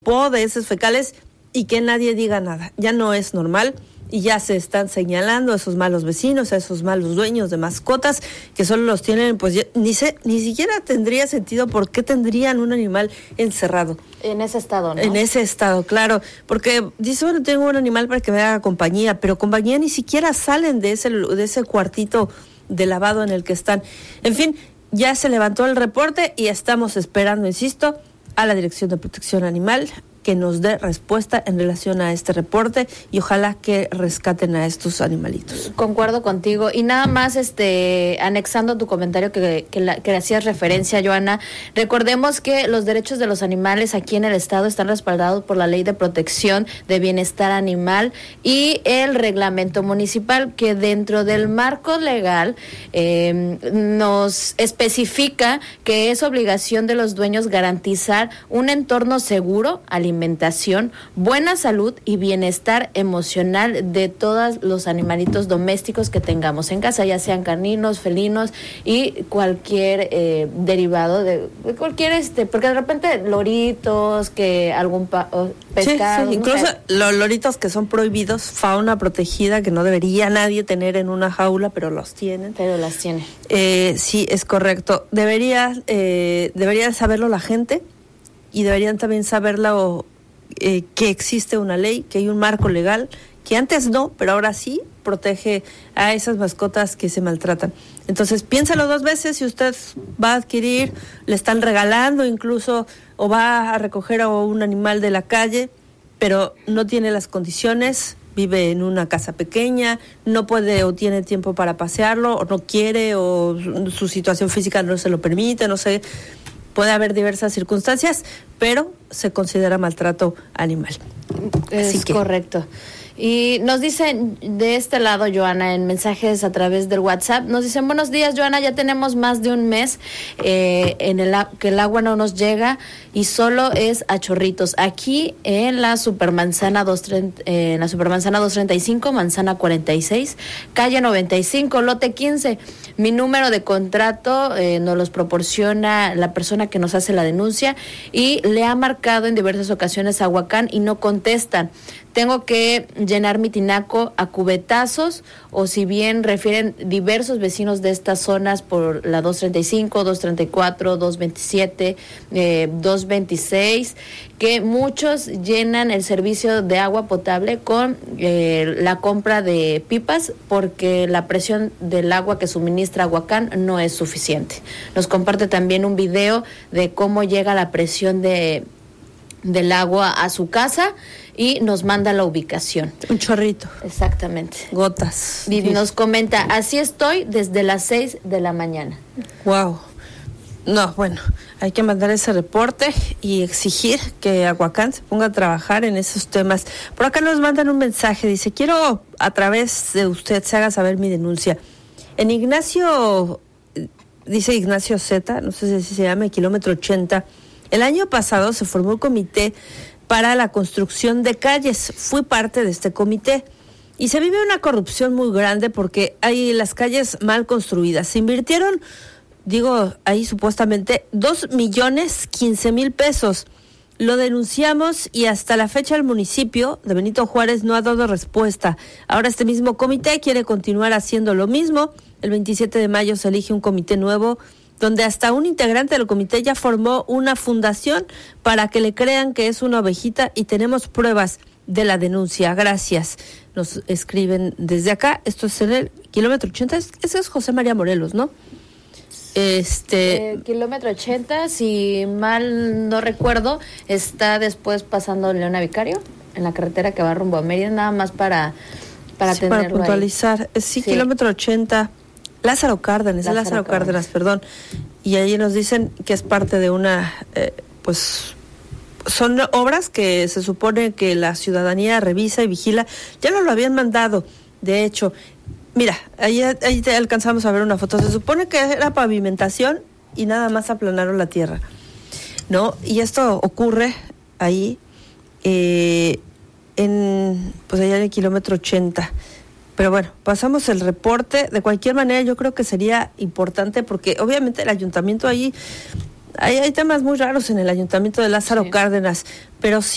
popó, de heces fecales, y que nadie diga nada. Ya no es normal. Y ya se están señalando a esos malos vecinos, a esos malos dueños de mascotas que solo los tienen, pues ni siquiera tendría sentido por qué tendrían un animal encerrado. En ese estado, ¿no? En ese estado, claro, porque dice, bueno, tengo un animal para que me haga compañía, pero compañía ni siquiera salen de ese cuartito de lavado en el que están. En fin, ya se levantó el reporte y estamos esperando, insisto, a la Dirección de Protección Animal que nos dé respuesta en relación a este reporte y ojalá que rescaten a estos animalitos. Concuerdo contigo. Y nada más anexando tu comentario que hacías referencia, Joana, recordemos que los derechos de los animales aquí en el estado están respaldados por la Ley de Protección de Bienestar Animal y el reglamento municipal, que dentro del marco legal nos especifica que es obligación de los dueños garantizar un entorno seguro, alimentación, buena salud y bienestar emocional de todos los animalitos domésticos que tengamos en casa, ya sean caninos, felinos y cualquier derivado de cualquier porque de repente loritos, que algún pescado. Sí, incluso los loritos que son prohibidos, fauna protegida que no debería nadie tener en una jaula, pero los tienen. Pero las tiene. Sí, es correcto. Debería saberlo la gente. Y deberían también saberlo que existe una ley, que hay un marco legal, que antes no, pero ahora sí protege a esas mascotas que se maltratan. Entonces, piénsalo 2 veces si usted va a adquirir, le están regalando incluso, o va a recoger a un animal de la calle, pero no tiene las condiciones, vive en una casa pequeña, no puede o tiene tiempo para pasearlo, o no quiere, o su situación física no se lo permite, no sé. Puede haber diversas circunstancias, pero se considera maltrato animal. Es correcto. Y nos dicen de este lado, Joana, en mensajes a través del WhatsApp, nos dicen, buenos días, Joana, ya tenemos más de un mes que el agua no nos llega y solo es a chorritos. Aquí en la Supermanzana 235, Manzana 46, calle 95, lote 15. Mi número de contrato nos los proporciona la persona que nos hace la denuncia y le ha marcado en diversas ocasiones a Huacán y no contestan. Tengo que llenar mi tinaco a cubetazos, o si bien refieren diversos vecinos de estas zonas por la 235, 234, 227, 226, que muchos llenan el servicio de agua potable con la compra de pipas porque la presión del agua que suministra Huacán no es suficiente. Nos comparte también un video de cómo llega la presión del agua a su casa y nos manda la ubicación. Un chorrito. Exactamente. Gotas. Y nos comenta, así estoy desde las 6 de la mañana. Wow. No, bueno, hay que mandar ese reporte y exigir que Huacán se ponga a trabajar en esos temas. Por acá nos mandan un mensaje, dice, quiero a través de usted se haga saber mi denuncia. En dice Ignacio Z, no sé si se llama, kilómetro 80, el año pasado se formó un comité para la construcción de calles. Fui parte de este comité y se vive una corrupción muy grande porque hay las calles mal construidas. Se invirtieron, ahí supuestamente 2,015,000 pesos. Lo denunciamos y hasta la fecha el municipio de Benito Juárez no ha dado respuesta. Ahora este mismo comité quiere continuar haciendo lo mismo. El 27 de mayo se elige un comité nuevo donde hasta un integrante del comité ya formó una fundación para que le crean que es una ovejita y tenemos pruebas de la denuncia. Gracias. Nos escriben desde acá. Esto es en el kilómetro 80. Ese es José María Morelos, ¿no? Kilómetro 80, si mal no recuerdo, está después pasando Leona Vicario, en la carretera que va rumbo a Mérida, nada más para tenerlo para puntualizar. Ahí. Sí, kilómetro 80. Lázaro Cárdenas, perdón. Y ahí nos dicen que es parte de una, son obras que se supone que la ciudadanía revisa y vigila. Ya nos lo habían mandado, de hecho. Mira, ahí te alcanzamos a ver una foto. Se supone que era pavimentación y nada más aplanaron la tierra, ¿no? Y esto ocurre ahí, allá en el kilómetro 80. Pero bueno, pasamos el reporte. De cualquier manera, yo creo que sería importante porque obviamente el ayuntamiento ahí, hay temas muy raros en el ayuntamiento de Lázaro Cárdenas, pero sí